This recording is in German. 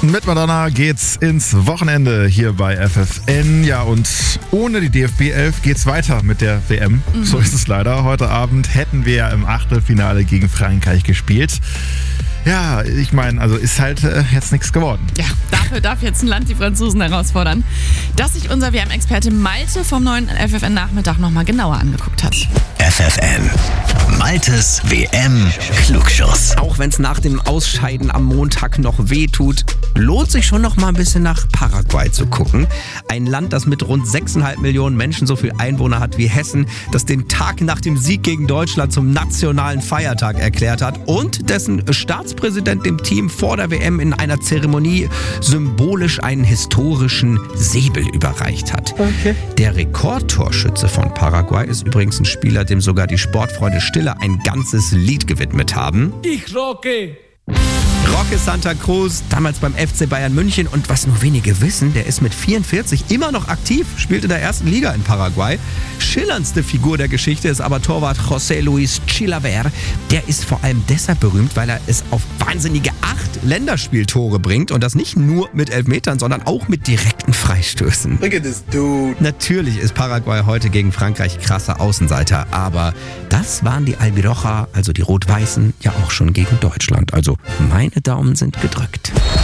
Mit Madonna geht's ins Wochenende hier bei FFN. Ja, und ohne die DFB 11 geht's weiter mit der WM. So ist es leider. Heute Abend hätten wir ja im Achtelfinale gegen Frankreich gespielt. Ja, ich meine, also ist halt jetzt nichts geworden. Ja, dafür darf jetzt ein Land die Franzosen herausfordern, dass sich unser WM-Experte Malte vom neuen FFN-Nachmittag nochmal genauer angeguckt hat. FFN, Maltes WM-Klugschuss. Auch wenn es nach dem Ausscheiden am Montag noch wehtut, lohnt sich schon noch mal ein bisschen nach Paraguay zu gucken. Ein Land, das mit rund 6,5 Millionen Menschen so viel Einwohner hat wie Hessen, das den Tag nach dem Sieg gegen Deutschland zum nationalen Feiertag erklärt hat und dessen Staatspräsident dem Team vor der WM in einer Zeremonie symbolisch einen historischen Säbel überreicht hat. Okay. Der Rekordtorschütze von Paraguay ist übrigens ein Spieler, dem sogar die Sportfreunde Stille ein ganzes Lied gewidmet haben. Ich rocke! Roque Santa Cruz, damals beim FC Bayern München, und was nur wenige wissen, der ist mit 44 immer noch aktiv, spielt in der ersten Liga in Paraguay. Schillerndste Figur der Geschichte ist aber Torwart José Luis Chilaver. Der ist vor allem deshalb berühmt, weil er es auf wahnsinnige 8 Länderspieltore bringt, und das nicht nur mit Elfmetern, sondern auch mit direkten Freistößen. Look at this dude. Natürlich ist Paraguay heute gegen Frankreich krasser Außenseiter, aber das waren die Albiroja, also die Rot-Weißen, ja auch schon gegen Deutschland. Also meine Daumen sind gedrückt.